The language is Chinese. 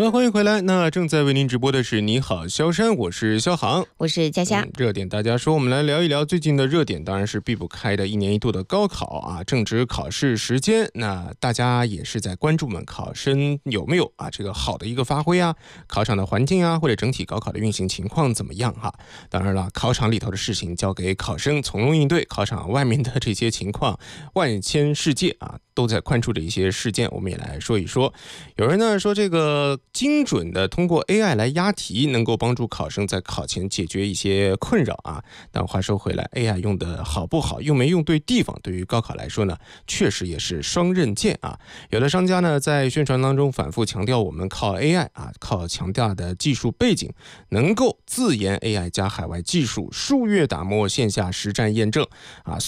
好了，欢迎回来。那正在为您直播的是你好萧山，我是萧航， 我是佳佳。 热点大家说，我们来聊一聊最近的热点，当然是避不开的一年一度的高考啊，正值考试时间。那大家也是在关注我们考生有没有这个好的一个发挥啊，考场的环境啊，或者整体高考的运行情况怎么样哈？当然了，考场里头的事情交给考生从容应对，考场外面的这些情况，万千世界都在关注的一些事件，我们也来说一说。有人呢说，这个精准的通过 AI 来押题，能够帮助考生在考前解决一些困扰啊。但话说回来 ，AI 用的好不好，用没用对地方，对于高考来说呢，确实也是双刃剑啊。有的商家呢在宣传当中反复强调，我们靠 AI 靠强大的技术背景，能够自研 AI 加海外技术，数月打磨线下实战验证啊。